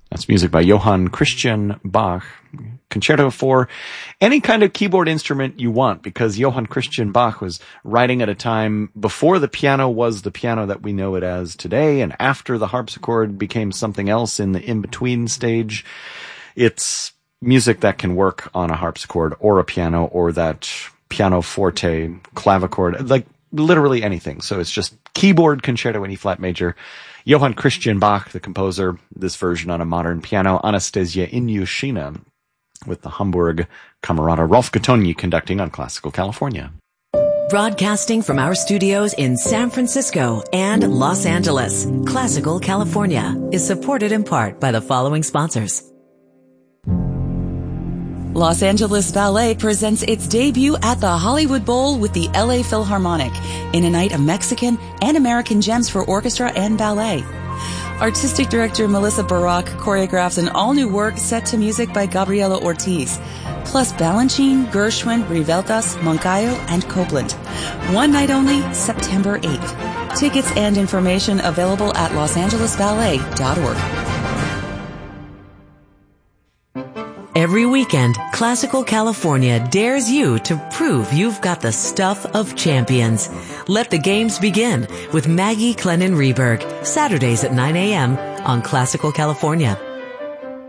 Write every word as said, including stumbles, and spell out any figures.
That's music by Johann Christian Bach, concerto for any kind of keyboard instrument you want, because Johann Christian Bach was writing at a time before the piano was the piano that we know it as today, and after the harpsichord became something else in the in-between stage. It's music that can work on a harpsichord or a piano or that pianoforte, clavichord, like literally anything. So it's just keyboard concerto in E flat major. Johann Christian Bach, the composer, this version on a modern piano, Anastasia Ilyushina, with the Hamburg Camerata Rolf Gattoni conducting on Classical California. Broadcasting from our studios in San Francisco and Los Angeles, Classical California is supported in part by the following sponsors. Los Angeles Ballet presents its debut at the Hollywood Bowl with the L A Philharmonic in a night of Mexican and American gems for orchestra and ballet. Artistic director Melissa Barak choreographs an all-new work set to music by Gabriela Ortiz, plus Balanchine, Gershwin, Riveltas, Moncayo, and Copland. One night only, September eighth. Tickets and information available at los angeles ballet dot org. Every weekend, Classical California dares you to prove you've got the stuff of champions. Let the games begin with Maggie Clennon Reberg, Saturdays at nine a.m. on Classical California.